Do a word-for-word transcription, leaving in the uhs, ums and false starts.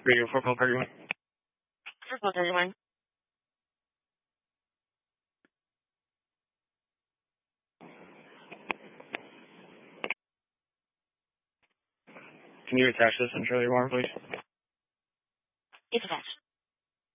Radio four call thirty-one. four call thirty-one. Can you attach this and show your warrant, please? It's attached.